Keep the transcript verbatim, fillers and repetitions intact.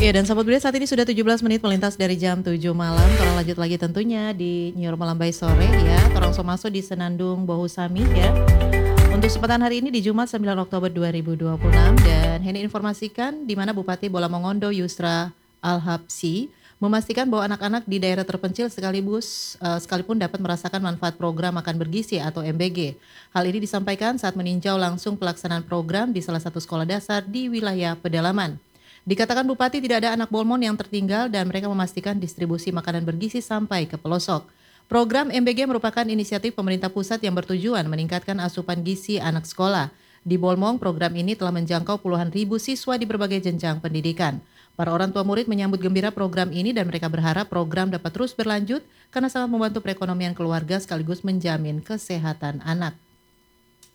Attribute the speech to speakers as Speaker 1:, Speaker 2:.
Speaker 1: Iya, dan sahabat Budia saat ini sudah tujuh belas menit melintas dari jam tujuh malam. Torang lanjut lagi tentunya di Nyiur Malambai sore ya. Torang so masuk di Senandung Bohusami ya. Untuk kesempatan hari ini di Jumat sembilan Oktober dua ribu dua puluh enam, dan Heni informasikan di mana Bupati Bola Mongondo Yusra Al-Habsyi memastikan bahwa anak-anak di daerah terpencil sekaligus uh, sekalipun dapat merasakan manfaat program makan bergizi atau M B G. Hal ini disampaikan saat meninjau langsung pelaksanaan program di salah satu sekolah dasar di wilayah pedalaman. Dikatakan Bupati tidak ada anak Bolmon yang tertinggal dan mereka memastikan distribusi makanan bergizi sampai ke pelosok. Program M B G merupakan inisiatif pemerintah pusat yang bertujuan meningkatkan asupan gizi anak sekolah. Di Bolmong, program ini telah menjangkau puluhan ribu siswa di berbagai jenjang pendidikan. Para orang tua murid menyambut gembira program ini dan mereka berharap program dapat terus berlanjut karena sangat membantu perekonomian keluarga sekaligus menjamin kesehatan anak.